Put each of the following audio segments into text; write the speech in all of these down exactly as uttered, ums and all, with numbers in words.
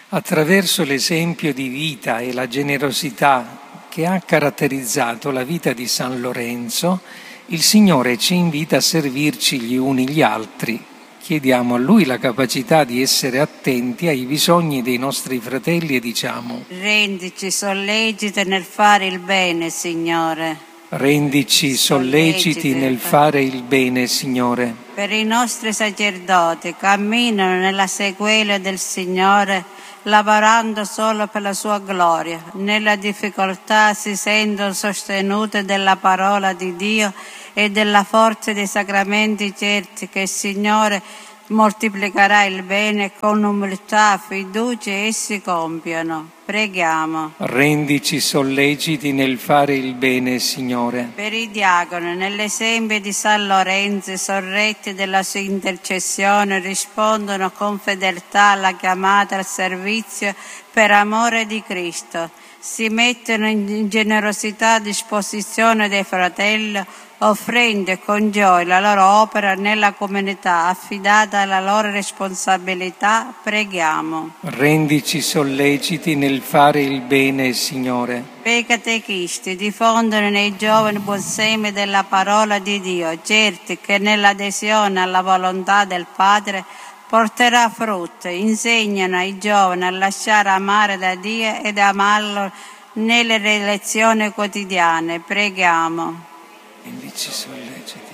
Attraverso l'esempio di vita e la generosità che ha caratterizzato la vita di San Lorenzo, il Signore ci invita a servirci gli uni gli altri. Chiediamo a Lui la capacità di essere attenti ai bisogni dei nostri fratelli e diciamo: rendici solleciti nel fare il bene, Signore. Rendici solleciti nel fare il bene, Signore. Per i nostri sacerdoti camminano nella sequela del Signore, lavorando solo per la sua gloria. Nella difficoltà si sentono sostenute dalla parola di Dio e della forza dei sacramenti certi che il Signore moltiplicherà il bene con umiltà, fiducia essi compiono. Preghiamo. Rendici solleciti nel fare il bene, Signore. Per i diaconi, nell'esempio di San Lorenzo, sorretti della sua intercessione, rispondono con fedeltà alla chiamata al servizio per amore di Cristo. Si mettono in generosità a disposizione dei fratelli, offrendo con gioia la loro opera nella comunità affidata alla loro responsabilità. Preghiamo. Rendici solleciti nel fare il bene, Signore. Per i catechisti diffondono nei giovani buon seme della parola di Dio, certi che nell'adesione alla volontà del Padre porterà frutto. Insegnano ai giovani a lasciare amare da Dio ed amarlo nelle relazioni quotidiane. Preghiamo. Rendici solleciti.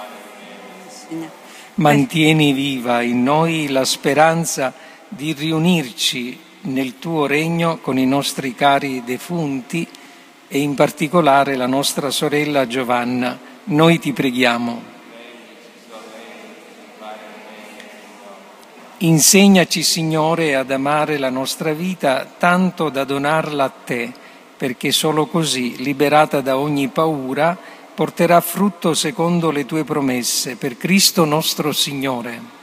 Mantieni viva in noi la speranza di riunirci nel tuo regno con i nostri cari defunti e in particolare la nostra sorella Giovanna. Noi ti preghiamo. Insegnaci, Signore, ad amare la nostra vita tanto da donarla a te, perché solo così, liberata da ogni paura, porterà frutto secondo le tue promesse, per Cristo nostro Signore.